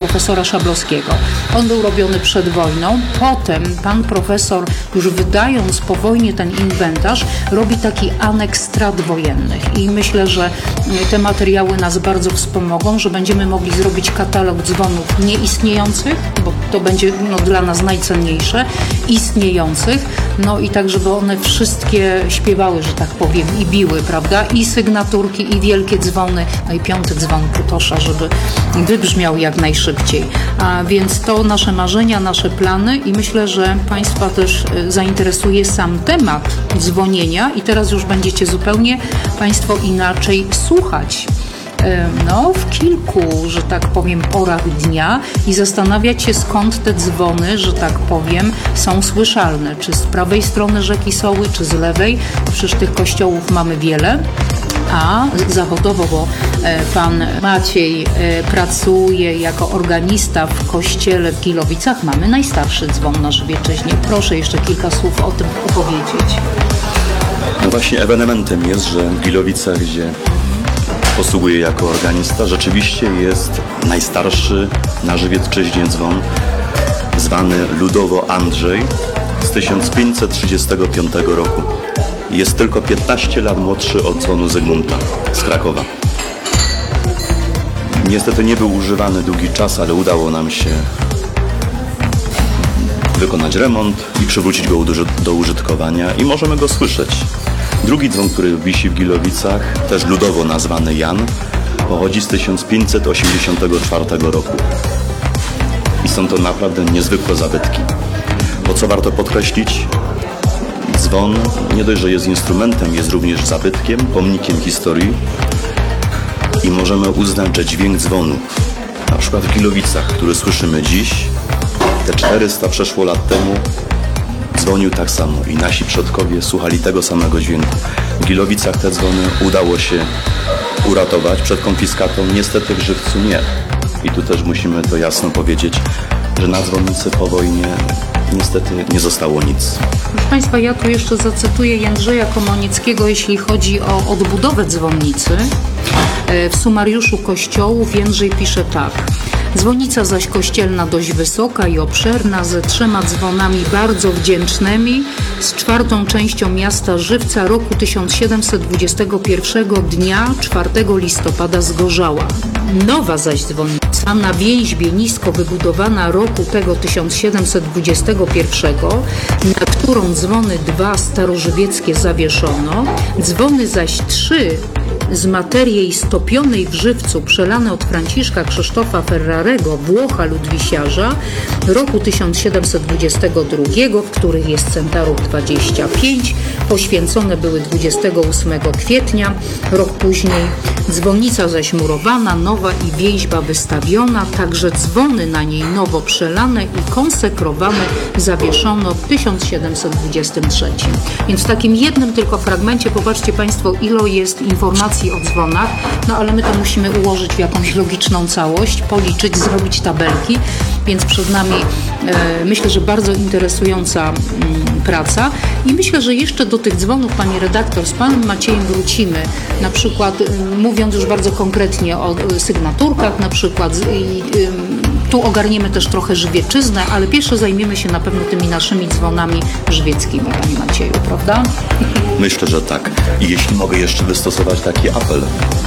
profesora Szablowskiego. On był robiony przed wojną. Potem pan profesor, już wydając po wojnie ten inwentarz, robi taki aneks strat wojennych. I myślę, że te materiały nas bardzo wspomogą, że będziemy mogli zrobić katalog dzwonów nieistniejących, bo to będzie dla nas najcenniejsze, istniejących, i tak, żeby one wszystkie śpiewały, że tak powiem, i biły, prawda? I sygnaturki, i wielkie dzwony, i 5. dzwon Kutosza, żeby wybrzmiał jak najszybciej. A więc to nasze marzenia, nasze plany i myślę, że Państwa też zainteresuje sam temat dzwonienia i teraz już będziecie zupełnie Państwo inaczej słuchać. W kilku, że tak powiem, porach dnia i zastanawiać się, skąd te dzwony, że tak powiem, są słyszalne. Czy z prawej strony rzeki Soły, czy z lewej. Przecież tych kościołów mamy wiele. A zawodowo, bo pan Maciej pracuje jako organista w kościele w Gilowicach, mamy najstarszy dzwon na Żywiecczyźnie. Proszę jeszcze kilka słów o tym opowiedzieć. No właśnie ewenementem jest, że w Gilowicach, gdzie posługuję jako organista, rzeczywiście jest najstarszy na Żywiecczyźnie dzwon, zwany ludowo Andrzej z 1535 roku. Jest tylko 15 lat młodszy od dzwonu Zygmunta z Krakowa. Niestety nie był używany długi czas, ale udało nam się wykonać remont i przywrócić go do użytkowania i możemy go słyszeć. Drugi dzwon, który wisi w Gilowicach, też ludowo nazwany Jan, pochodzi z 1584 roku. I są to naprawdę niezwykłe zabytki. Bo co warto podkreślić, dzwon nie dość, że jest instrumentem, jest również zabytkiem, pomnikiem historii i możemy uznać, że dźwięk dzwonu, na przykład w Gilowicach, który słyszymy dziś, te 400 przeszło lat temu, dzwonił tak samo i nasi przodkowie słuchali tego samego dźwięku. W Gilowicach te dzwony udało się uratować przed konfiskatą, niestety w Żywcu nie. I tu też musimy to jasno powiedzieć, że na dzwonnicy po wojnie niestety nie zostało nic. Proszę Państwa, ja tu jeszcze zacytuję Jędrzeja Komonickiego, jeśli chodzi o odbudowę dzwonnicy. W sumariuszu kościołów Jędrzej pisze tak. Dzwonnica zaś kościelna dość wysoka i obszerna, ze 3 dzwonami bardzo wdzięcznymi, z 4. częścią miasta Żywca roku 1721 dnia 4 listopada zgorzała. Nowa zaś dzwonnica na więźbie nisko wybudowana roku tego 1721, na którą dzwony 2 starożywieckie zawieszono, dzwony zaś 3 z materii stopionej w Żywcu, przelane od Franciszka Krzysztofa Ferrarego, Włocha Ludwisiarza, roku 1722, w których jest centarum 25, poświęcone były 28 kwietnia, rok później. Dzwonnica zaś murowana, nowa i więźba wystawiona, także dzwony na niej nowo przelane i konsekrowane zawieszono w 1723. Więc w takim jednym tylko fragmencie, popatrzcie Państwo, ile jest informacji o dzwonach, ale my to musimy ułożyć w jakąś logiczną całość, policzyć, zrobić tabelki, więc przed nami myślę, że bardzo interesująca praca i myślę, że jeszcze do tych dzwonów, Pani redaktor, z Panem Maciejem wrócimy, na przykład mówiąc już bardzo konkretnie o sygnaturkach na przykład i tu ogarniemy też trochę Żywiecczyznę, ale pierwsze zajmiemy się na pewno tymi naszymi dzwonami żywieckimi, Panie Macieju, prawda? Myślę, że tak. I jeśli mogę jeszcze wystosować taki apel.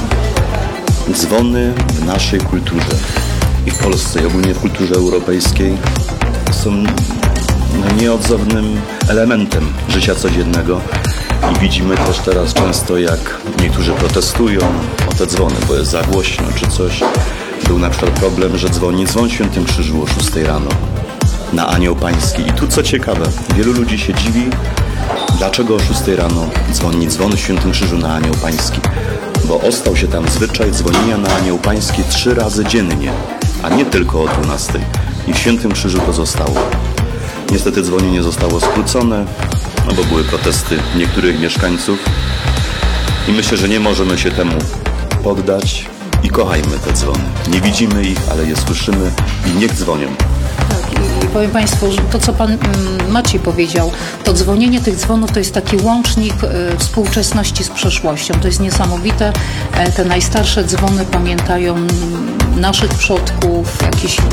Dzwony w naszej kulturze i w Polsce i ogólnie w kulturze europejskiej są nieodzownym elementem życia codziennego i widzimy też teraz często, jak niektórzy protestują o te dzwony, bo jest za głośno czy coś. Był na przykład problem, że dzwon Świętym Krzyżu o 6 rano na Anioł Pański. I tu co ciekawe, wielu ludzi się dziwi, dlaczego o 6 rano dzwoni dzwon Świętym Krzyżu na Anioł Pański. Bo ostał się tam zwyczaj dzwonienia na Anioł Pański 3 razy dziennie, a nie tylko o 12. I w Świętym Krzyżu to zostało. Niestety dzwonienie zostało skrócone, bo były protesty niektórych mieszkańców. I myślę, że nie możemy się temu poddać i kochajmy te dzwony. Nie widzimy ich, ale je słyszymy i niech dzwonią. Tak, i powiem Państwu, że to co Pan Maciej powiedział, to dzwonienie tych dzwonów to jest taki łącznik współczesności z przeszłością. To jest niesamowite. Te najstarsze dzwony pamiętają naszych przodków, jakieś